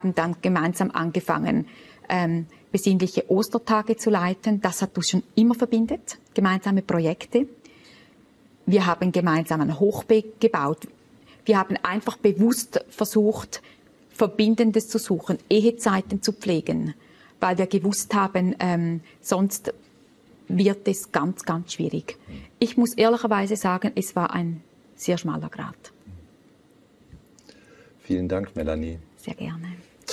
haben dann gemeinsam angefangen, besinnliche Ostertage zu leiten. Das hat uns schon immer verbindet, gemeinsame Projekte. Wir haben gemeinsam ein Hochbeet gebaut. Wir haben einfach bewusst versucht, Verbindendes zu suchen, Ehezeiten zu pflegen, weil wir gewusst haben, sonst wird es ganz, ganz schwierig. Ich muss ehrlicherweise sagen, es war ein sehr schmaler Grat. Vielen Dank, Melanie. Sehr gerne.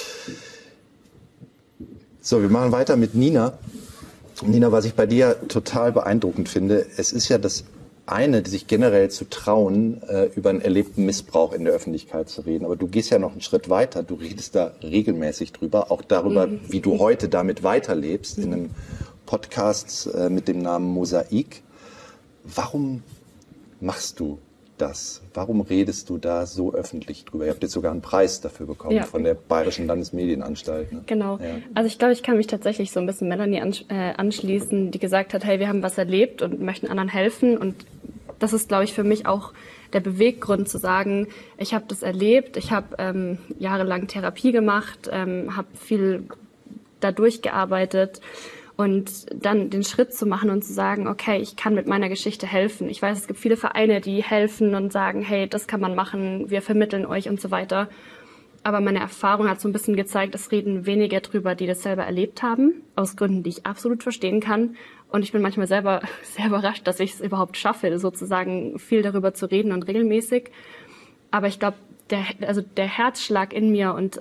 So, wir machen weiter mit Nina. Nina, was ich bei dir total beeindruckend finde, es ist ja das eine, sich generell zu trauen, über einen erlebten Missbrauch in der Öffentlichkeit zu reden. Aber du gehst ja noch einen Schritt weiter. Du redest da regelmäßig drüber, auch darüber, wie du heute damit weiterlebst, in einem Podcast mit dem Namen Mosaik. Warum machst du das? Warum redest du da so öffentlich drüber? Ihr habt jetzt sogar einen Preis dafür bekommen von der Bayerischen Landesmedienanstalt. Ne? Genau. Ja. Also ich glaube, ich kann mich tatsächlich so ein bisschen Melanie anschließen, die gesagt hat, hey, wir haben was erlebt und möchten anderen helfen. Und das ist, glaube ich, für mich auch der Beweggrund zu sagen, ich habe das erlebt, ich habe jahrelang Therapie gemacht, habe viel da durchgearbeitet. Und dann den Schritt zu machen und zu sagen, okay, ich kann mit meiner Geschichte helfen. Ich weiß, es gibt viele Vereine, die helfen und sagen, hey, das kann man machen, wir vermitteln euch und so weiter. Aber meine Erfahrung hat so ein bisschen gezeigt, es reden weniger drüber, die das selber erlebt haben, aus Gründen, die ich absolut verstehen kann. Und ich bin manchmal selber sehr überrascht, dass ich es überhaupt schaffe, sozusagen viel darüber zu reden und regelmäßig. Aber ich glaube, der Herzschlag in mir und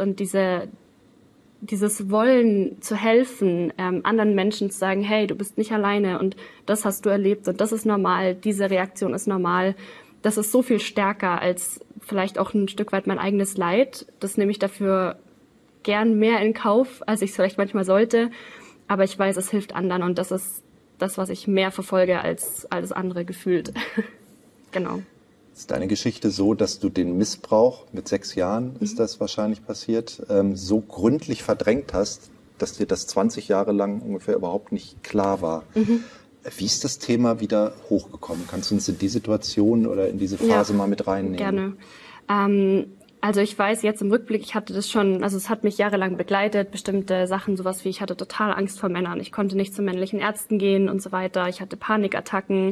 dieses Wollen zu helfen, anderen Menschen zu sagen, hey, du bist nicht alleine und das hast du erlebt und das ist normal, diese Reaktion ist normal, das ist so viel stärker als vielleicht auch ein Stück weit mein eigenes Leid. Das nehme ich dafür gern mehr in Kauf, als ich es vielleicht manchmal sollte, aber ich weiß, es hilft anderen und das ist das, was ich mehr verfolge als alles andere gefühlt. Genau. Ist deine Geschichte so, dass du den Missbrauch, mit 6 Jahren ist das wahrscheinlich passiert, so gründlich verdrängt hast, dass dir das 20 Jahre lang ungefähr überhaupt nicht klar war? Wie ist das Thema wieder hochgekommen? Kannst du uns in die Situation oder in diese Phase mal mit reinnehmen? Gerne. Also ich weiß jetzt im Rückblick, ich hatte das schon, also es hat mich jahrelang begleitet, bestimmte Sachen, sowas wie ich hatte total Angst vor Männern. Ich konnte nicht zu männlichen Ärzten gehen und so weiter. Ich hatte Panikattacken.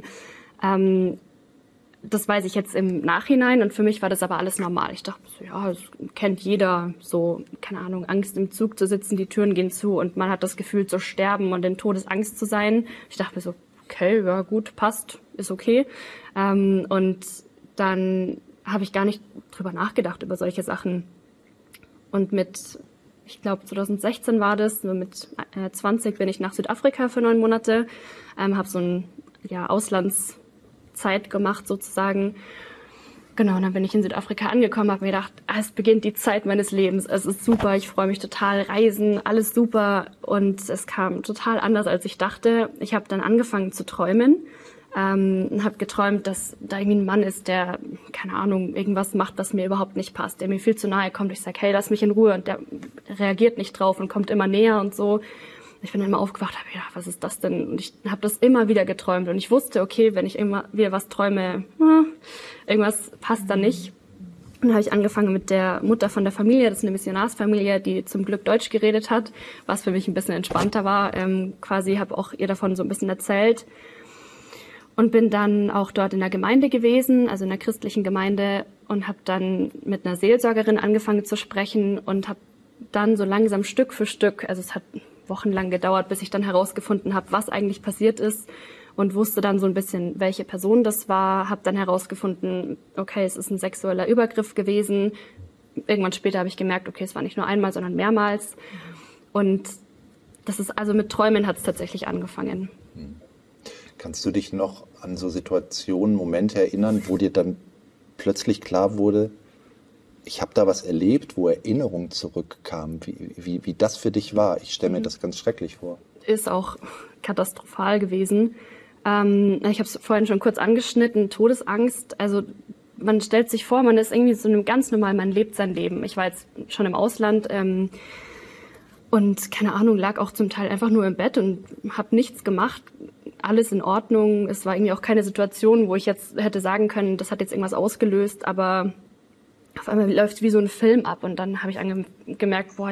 Das weiß ich jetzt im Nachhinein und für mich war das aber alles normal. Ich dachte so, ja, das kennt jeder, so, keine Ahnung, Angst im Zug zu sitzen, die Türen gehen zu und man hat das Gefühl zu sterben und in Todesangst zu sein. Ich dachte mir so, okay, ja gut, passt, ist okay. Und dann habe ich gar nicht drüber nachgedacht, über solche Sachen. Und ich glaube 2016 war das, mit 20 bin ich nach Südafrika für 9 Monate, habe so ein Auslandszeit gemacht sozusagen. Genau, und dann bin ich in Südafrika angekommen, habe mir gedacht, es beginnt die Zeit meines Lebens, es ist super, ich freue mich total, Reisen, alles super. Und es kam total anders, als ich dachte. Ich habe dann angefangen zu träumen und habe geträumt, dass da irgendwie ein Mann ist, der, keine Ahnung, irgendwas macht, was mir überhaupt nicht passt, der mir viel zu nahe kommt. Ich sage, hey, lass mich in Ruhe. Und der reagiert nicht drauf und kommt immer näher und so. Ich bin dann immer aufgewacht, habe gedacht, was ist das denn? Und ich habe das immer wieder geträumt. Und ich wusste, okay, wenn ich immer wieder was träume, irgendwas passt da nicht. Und dann habe ich angefangen mit der Mutter von der Familie, das ist eine Missionarsfamilie, die zum Glück Deutsch geredet hat, was für mich ein bisschen entspannter war. Quasi habe auch ihr davon so ein bisschen erzählt. Und bin dann auch dort in der Gemeinde gewesen, also in der christlichen Gemeinde, und habe dann mit einer Seelsorgerin angefangen zu sprechen und habe dann so langsam Stück für Stück, also es hat wochenlang gedauert, bis ich dann herausgefunden habe, was eigentlich passiert ist und wusste dann so ein bisschen, welche Person das war, habe dann herausgefunden, okay, es ist ein sexueller Übergriff gewesen. Irgendwann später habe ich gemerkt, okay, es war nicht nur einmal, sondern mehrmals. Und das ist also mit Träumen hat es tatsächlich angefangen. Kannst du dich noch an so Situationen, Momente erinnern, wo dir dann plötzlich klar wurde, ich habe da was erlebt, wo Erinnerung zurückkam, wie das für dich war? Ich stelle mir das ganz schrecklich vor. Ist auch katastrophal gewesen. Ich habe es vorhin schon kurz angeschnitten, Todesangst. Also man stellt sich vor, man ist irgendwie so einem ganz normal, man lebt sein Leben. Ich war jetzt schon im Ausland und keine Ahnung, lag auch zum Teil einfach nur im Bett und habe nichts gemacht. Alles in Ordnung. Es war irgendwie auch keine Situation, wo ich jetzt hätte sagen können, das hat jetzt irgendwas ausgelöst, aber auf einmal läuft wie so ein Film ab und dann habe ich gemerkt, boah,